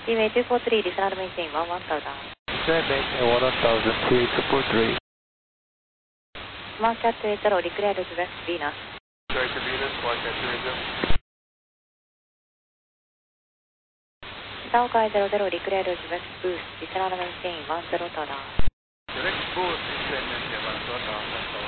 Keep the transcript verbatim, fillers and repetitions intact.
Seaway two four three, listen and maintain one one thousand. Listen and maintain one one thousand, Seaway two four three. Mark at two eight zero, declare to West Venus. Sorry to Venus, Mark at two eight zero. 北岡ゼロゼロ、declare to West Boost, listen and maintain one zero thousand. Direct boost, listen and maintain one zero thousand.